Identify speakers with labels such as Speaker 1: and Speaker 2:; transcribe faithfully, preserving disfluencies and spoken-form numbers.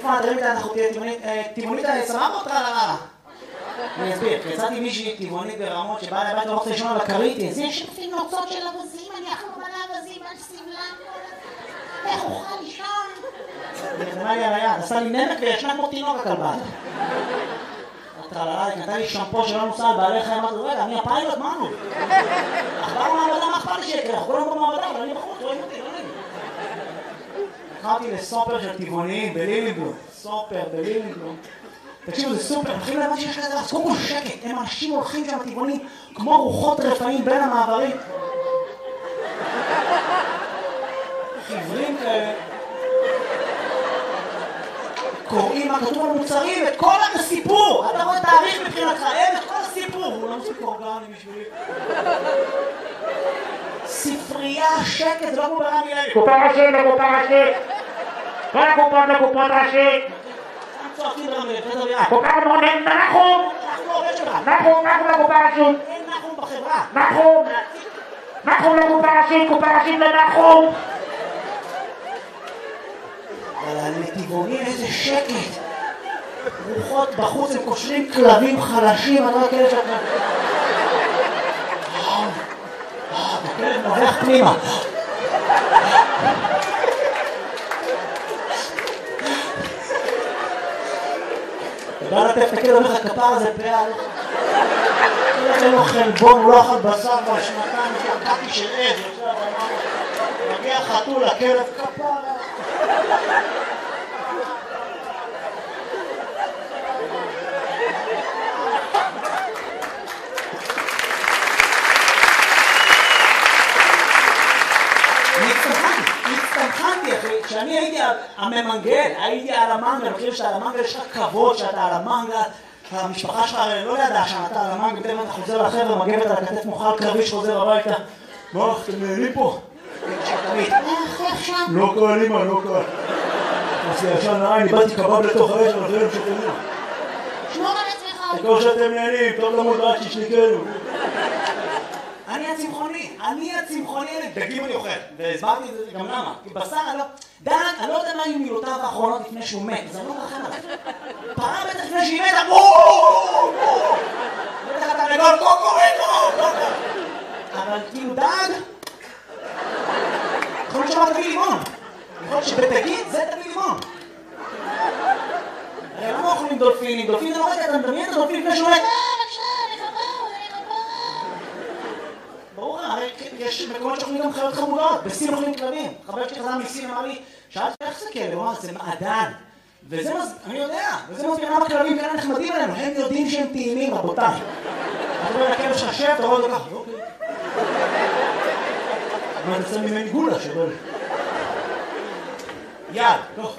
Speaker 1: טלפון, תרים איתה, אנחנו טבעונית סבבה או טרללה? אני אסביר, יצאתי מישהי טבעונית ברמות שבאה לבית לא רוצה לישון על הכרית, זה יש לפי נוצות של אבזים, אני אחלום על האבזים, על סבלם, איך אוכל לישון? היא נתנה לי על היד, עשה לי נמק וישנה כמו תינוק הכלבה. הטרללה, היא נתנה לי שמפו שלא נוסע על בעלי חיים, אמרתי, רגע, אני הפיילוט, מה נו? אכבר מעבדה, מה אכפת לי שיקרה? אנחנו כולנו במעבדה, אבל אני בחוץ, רואים אותי, לא נעים. הלכתי לסופר של טבעוניים בלילינבלום, סופר בלילינבלום. תקשיבו, זה סופר, הולכים להבן שיש כזה, אז קודם כל שקט, הם אנשים הולכים שם טבעונים כמו רוחות רפאים בין המעברים. חברים כאלה. קוראים מה כתוב על מוצרים, את כל הסיפור. אתה רואה תאריך מבחינתך, אין את כל הסיפור. הוא לא מוסיף אורגני בשבילי. ספרייה, שקט, זה לא כמו ברמי לוי.
Speaker 2: קופה ראשית לקופה ראשית. כל הקופות לקופות ראשית.
Speaker 1: צועקים ברמי לוי, זה דרייה.
Speaker 2: קופה מונן, נחום.
Speaker 1: אנחנו עובד שלך.
Speaker 2: נחום, נחום לקופה ראשית.
Speaker 1: אין נחום בחברה.
Speaker 2: נחום. נחום לקופה ראשית, קופה ראשית לנחום.
Speaker 1: אבל הנתיבונים איזה שקט. רוחות בחוץ, הם קושרים כלבים חלשים, אני לא כאלה שאתה... הכלב נובח פנימה. בא לטף את הכלב, אומר לך כפר הזה פעל. כלב אין לו חלבון, הוא לא אכל בשר כבר שנתיים, שקעתי של עז, מגיע חתול, הכלב כפר. כשאני הייתי הממנגל, הייתי על המנגל, אני חושב שאתה על המנגל יש לך כבוד שאתה על המנגל, המשפחה שלך לא ידעה שאתה על המנגל, בטח אתה חוזר לחבר'ה, מגבת על הכתף מוכל קרבי שחוזר הביתה. מה, אתם נהנים פה? לא קל, אמא, לא קל. אז ישן לעין, איבדתי קבב לתוך האש, אבל זה לא שתנים.
Speaker 3: שמור על עצמך.
Speaker 1: תקור שאתם נהנים, טוב למוד רק שישניקנו. אני הצמחוני, אני הצמחוני, דגים אני אוכל, והסברתי את זה גם למה, כי בשר אני לא, דג, אני לא יודע מה היו מילותיו האחרונות לפני שהוא מת, אז אני לא מרחם עליו. פרה בטח לפני שהיא מתה, בואו! בטח אתה נגול, קוקוריקו, קוקו! אבל כאילו דג, יכול להיות שאמר תביא לימון, יכול להיות שבדגים זה תביא לימון. הרי למה אוכלים דולפינים? דולפין זה לא רגע, אתה מדמיין את הדולפין לפני שהוא מת? ברור, הרי יש מקומות שאוכלים גם חיות חמודות, בסין אוכלים כלבים. חבר שלי חזר מסין אמר לי, שאלתי איך זה כלב? הוא אמר, זה מעדן. וזה מז... אני יודע, וזה מסביר למה כלבים כאלה נחמדים עלינו, הם יודעים שהם טעימים, רבותיי. אתה רואה לכלב שלך שב, אתה רואה אותו ככה, אוקיי. אבל זה ממני גולה, שבל. יאללה, טוב.